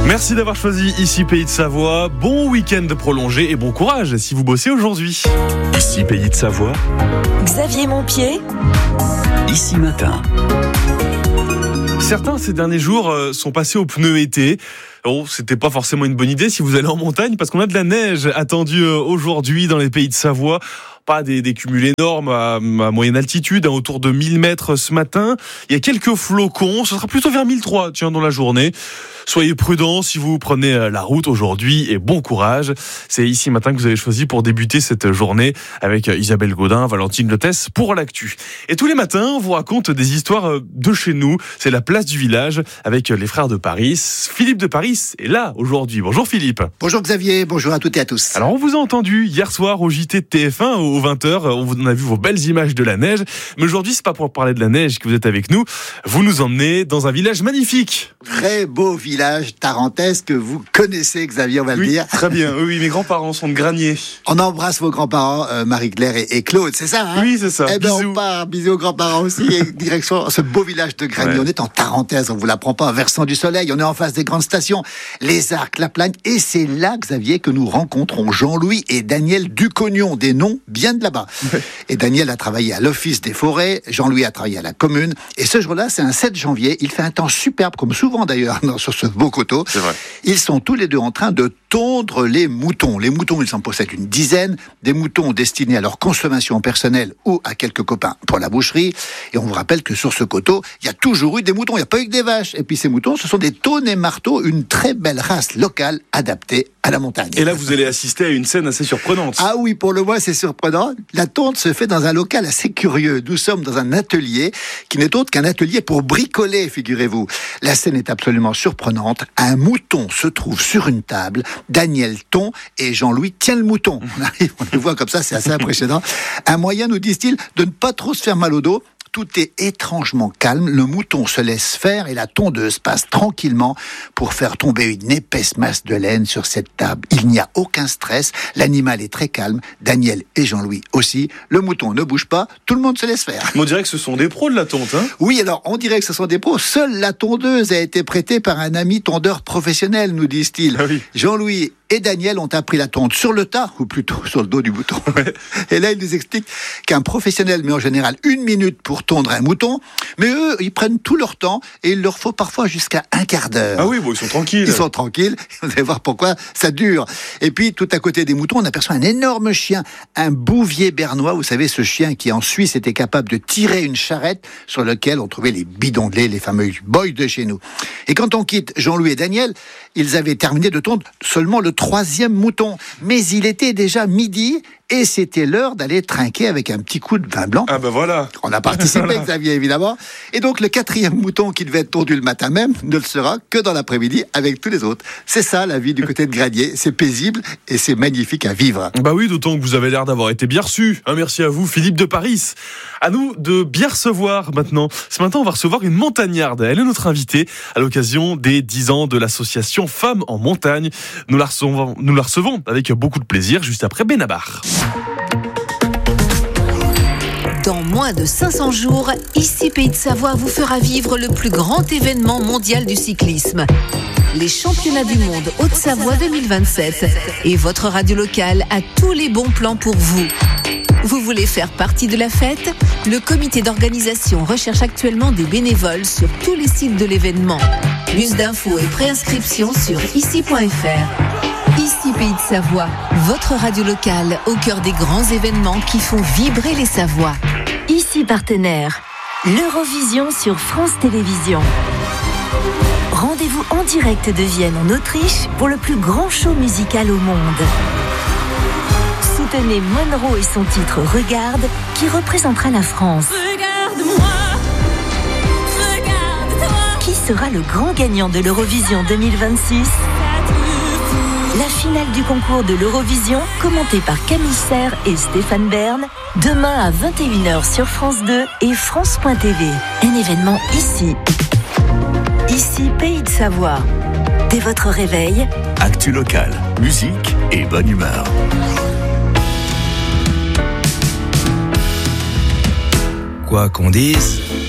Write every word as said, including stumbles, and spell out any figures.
Merci d'avoir choisi Ici Pays de Savoie. Bon week-end prolongé et bon courage si vous bossez aujourd'hui. Ici Pays de Savoie. Xavier Montpied. Ici Matin. Certains ces derniers jours sont passés aux pneus été. Oh, c'était pas forcément une bonne idée si vous allez en montagne parce qu'on a de la neige attendue aujourd'hui dans les Pays de Savoie. Pas des, des cumuls énormes à, à moyenne altitude, hein, autour de mille mètres ce matin. Il y a quelques flocons, ce sera plutôt vers mille trois tiens, dans la journée. Soyez prudents si vous prenez la route aujourd'hui et bon courage. C'est Ici Matin que vous avez choisi pour débuter cette journée avec Isabelle Gaudin, Valentine Lotès pour l'actu. Et tous les matins, on vous raconte des histoires de chez nous. C'est la place du village avec les frères de Paris. Philippe de Paris est là aujourd'hui. Bonjour Philippe. Bonjour Xavier, bonjour à toutes et à tous. Alors on vous a entendu hier soir au J T de T F un aux vingt heures. On a vu vos belles images de la neige. Mais aujourd'hui, c'est pas pour parler de la neige que vous êtes avec nous. Vous nous emmenez dans un village magnifique. Très beau village tarentaise que vous connaissez, Xavier, on va oui, le dire. Très bien, oui, mes grands-parents sont de Granier. On embrasse vos grands-parents, euh, Marie-Claire et, et Claude, c'est ça hein? Oui, c'est ça. Eh ben, bisous. on part, bisous aux grands-parents aussi, et direction ce beau village de Granier. Ouais. On est en Tarentaise, on vous l'apprend pas, versant du soleil, on est en face des grandes stations, les Arcs, la Plagne, et c'est là, Xavier, que nous rencontrons Jean-Louis et Daniel Ducognon, des noms bien de là-bas. Ouais. Et Daniel a travaillé à l'Office des forêts, Jean-Louis a travaillé à la commune, et ce jour-là, c'est un sept janvier, il fait un temps superbe, comme souvent d'ailleurs, sur ce beau coteau. C'est vrai. Ils sont tous les deux en train de tondre les moutons. Les moutons, ils en possèdent une dizaine, des moutons destinés à leur consommation personnelle ou à quelques copains pour la boucherie. Et on vous rappelle que sur ce coteau, il y a toujours eu des moutons, il n'y a pas eu que des vaches. Et puis ces moutons, ce sont des taunes et marteaux, une très belle race locale adaptée à la montagne. Et là, vous allez assister à une scène assez surprenante. Ah oui, pour le moins, c'est surprenant. La tonte se fait dans un local assez curieux. Nous sommes dans un atelier qui n'est autre qu'un atelier pour bricoler, figurez-vous. La scène est absolument surprenante. Un mouton se trouve sur une table. Daniel tond et Jean-Louis tient le mouton. On arrive, on les voit comme ça, c'est assez impressionnant. Un moyen, nous disent-ils, de ne pas trop se faire mal au dos. Tout est étrangement calme, le mouton se laisse faire et la tondeuse passe tranquillement pour faire tomber une épaisse masse de laine sur cette table. Il n'y a aucun stress, l'animal est très calme, Daniel et Jean-Louis aussi. Le mouton ne bouge pas, tout le monde se laisse faire. On dirait que ce sont des pros de la tonte, hein ? Oui, alors on dirait que ce sont des pros. Seule la tondeuse a été prêtée par un ami tondeur professionnel, nous disent-ils. Ah oui. Jean-Louis et Daniel ont appris la tonte sur le tas, ou plutôt sur le dos du mouton. Ouais. Et là, ils nous expliquent qu'un professionnel met en général une minute pour tondre un mouton, mais eux, ils prennent tout leur temps et il leur faut parfois jusqu'à un quart d'heure. Ah oui, bon, ils sont tranquilles. Ils sont tranquilles, vous allez voir pourquoi ça dure. Et puis, tout à côté des moutons, on aperçoit un énorme chien, un bouvier bernois, vous savez, ce chien qui en Suisse était capable de tirer une charrette sur laquelle on trouvait les bidons de lait, les fameux boys de chez nous. Et quand on quitte Jean-Louis et Daniel, ils avaient terminé de tondre seulement le troisième mouton. Mais il était déjà midi et c'était l'heure d'aller trinquer avec un petit coup de vin blanc. Ah ben voilà. On a participé, voilà. Xavier, évidemment. Et donc, le quatrième mouton qui devait être tondu le matin même ne le sera que dans l'après-midi avec tous les autres. C'est ça, la vie du côté de Granier. C'est paisible et c'est magnifique à vivre. Bah oui, d'autant que vous avez l'air d'avoir été bien reçu. Hein, merci à vous, Philippe de Paris. À nous de bien recevoir maintenant. Ce matin, on va recevoir une montagnarde. Elle est notre invitée à l'occasion des dix ans de l'association Femmes en Montagne. Nous la recevons, nous la recevons avec beaucoup de plaisir juste après Benabar. Dans moins de cinq cents jours, Ici Pays de Savoie vous fera vivre le plus grand événement mondial du cyclisme. Les championnats du monde Haute-Savoie deux mille vingt-sept. Et votre radio locale a tous les bons plans pour vous. Vous voulez faire partie de la fête ? Le comité d'organisation recherche actuellement des bénévoles sur tous les sites de l'événement. Plus d'infos et préinscription sur ici point f r. Ici Pays de Savoie, votre radio locale au cœur des grands événements qui font vibrer les Savoies. Ici partenaire, l'Eurovision sur France Télévisions. Rendez-vous en direct de Vienne en Autriche pour le plus grand show musical au monde. Soutenez Monroe et son titre Regarde qui représentera la France. Regarde-moi, regarde-toi. Qui sera le grand gagnant de l'Eurovision deux mille vingt-six ? La finale du concours de l'Eurovision, commentée par Camille Serre et Stéphane Bern, demain à vingt et une heures sur France deux et France point t v. Un événement ici. Ici, Pays de Savoie. Dès votre réveil, actu locale, musique et bonne humeur. Quoi qu'on dise,